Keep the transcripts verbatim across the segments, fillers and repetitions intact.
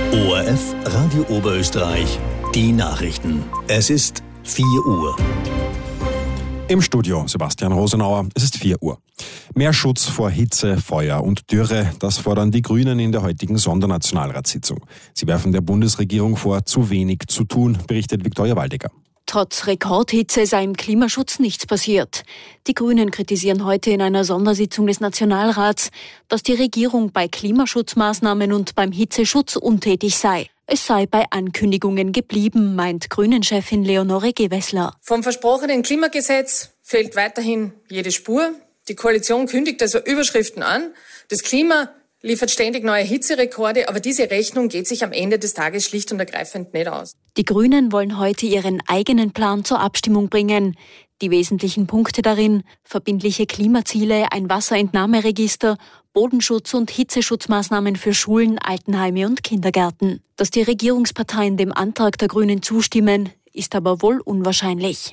O R F Radio Oberösterreich, die Nachrichten. Es ist vier Uhr. Im Studio Sebastian Rosenauer, es ist vier Uhr. Mehr Schutz vor Hitze, Feuer und Dürre, das fordern die Grünen in der heutigen Sondernationalratssitzung. Sie werfen der Bundesregierung vor, zu wenig zu tun, berichtet Viktoria Waldecker. Trotz Rekordhitze sei im Klimaschutz nichts passiert. Die Grünen kritisieren heute in einer Sondersitzung des Nationalrats, dass die Regierung bei Klimaschutzmaßnahmen und beim Hitzeschutz untätig sei. Es sei bei Ankündigungen geblieben, meint Grünen-Chefin Leonore Gewessler. Vom versprochenen Klimagesetz fehlt weiterhin jede Spur. Die Koalition kündigt also Überschriften an. Das Klima liefert ständig neue Hitzerekorde, aber diese Rechnung geht sich am Ende des Tages schlicht und ergreifend nicht aus. Die Grünen wollen heute ihren eigenen Plan zur Abstimmung bringen. Die wesentlichen Punkte darin: verbindliche Klimaziele, ein Wasserentnahmeregister, Bodenschutz und Hitzeschutzmaßnahmen für Schulen, Altenheime und Kindergärten. Dass die Regierungsparteien dem Antrag der Grünen zustimmen, ist aber wohl unwahrscheinlich.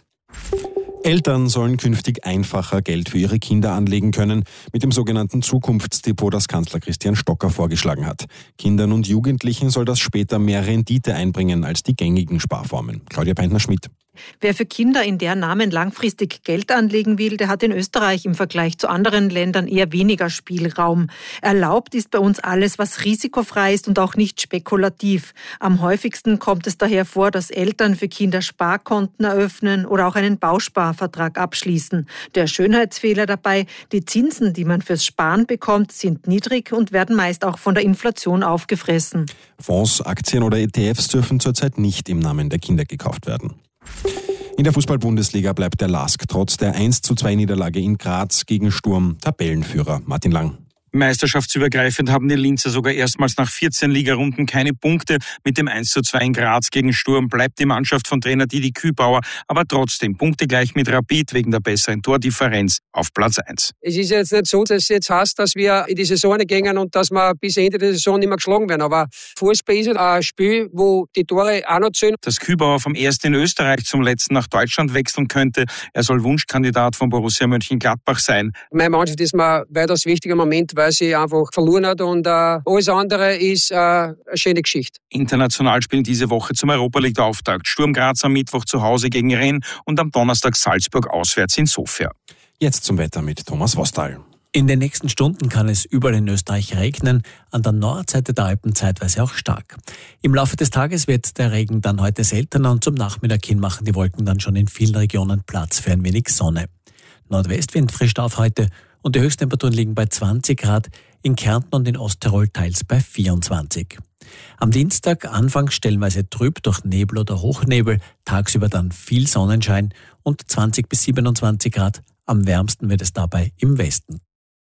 Eltern sollen künftig einfacher Geld für ihre Kinder anlegen können, mit dem sogenannten Zukunftsdepot, das Kanzler Christian Stocker vorgeschlagen hat. Kindern und Jugendlichen soll das später mehr Rendite einbringen als die gängigen Sparformen. Claudia Peintner-Schmidt. Wer für Kinder in deren Namen langfristig Geld anlegen will, der hat in Österreich im Vergleich zu anderen Ländern eher weniger Spielraum. Erlaubt ist bei uns alles, was risikofrei ist und auch nicht spekulativ. Am häufigsten kommt es daher vor, dass Eltern für Kinder Sparkonten eröffnen oder auch einen Bausparvertrag abschließen. Der Schönheitsfehler dabei: die Zinsen, die man fürs Sparen bekommt, sind niedrig und werden meist auch von der Inflation aufgefressen. Fonds, Aktien oder E T Fs dürfen zurzeit nicht im Namen der Kinder gekauft werden. In der Fußball-Bundesliga bleibt der Lask trotz der eins zu zwei Niederlage in Graz gegen Sturm Tabellenführer. Martin Lang. Meisterschaftsübergreifend haben die Linzer sogar erstmals nach vierzehn Ligarunden keine Punkte. Mit dem eins zu zwei in Graz gegen Sturm bleibt die Mannschaft von Trainer Didi Kübauer aber trotzdem punktegleich mit Rapid wegen der besseren Tordifferenz auf Platz eins. Es ist jetzt nicht so, dass es jetzt heißt, dass wir in die Saison gehen und dass wir bis Ende der Saison nicht mehr geschlagen werden. Aber Fußball ist ein Spiel, wo die Tore auch noch zählen. Dass Kübauer vom ersten in Österreich zum letzten nach Deutschland wechseln könnte. Er soll Wunschkandidat von Borussia Mönchengladbach sein. Meine Mannschaft ist mir weitaus wichtiger Moment, weil sie einfach verloren hat und äh, alles andere ist äh, eine schöne Geschichte. International spielen diese Woche zum Europa League-Auftakt Sturm Graz am Mittwoch zu Hause gegen Rennes und am Donnerstag Salzburg auswärts in Sofia. Jetzt zum Wetter mit Thomas Wostal. In den nächsten Stunden kann es überall in Österreich regnen, an der Nordseite der Alpen zeitweise auch stark. Im Laufe des Tages wird der Regen dann heute seltener und zum Nachmittag hin machen die Wolken dann schon in vielen Regionen Platz für ein wenig Sonne. Nordwestwind frischt auf heute und die Höchsttemperaturen liegen bei zwanzig Grad, in Kärnten und in Osttirol teils bei vierundzwanzig. Am Dienstag anfangs stellenweise trüb durch Nebel oder Hochnebel, tagsüber dann viel Sonnenschein und zwanzig bis siebenundzwanzig Grad. Am wärmsten wird es dabei im Westen.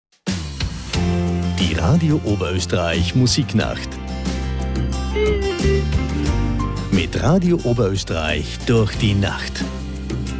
Die Radio Oberösterreich Musiknacht. Mit Radio Oberösterreich durch die Nacht.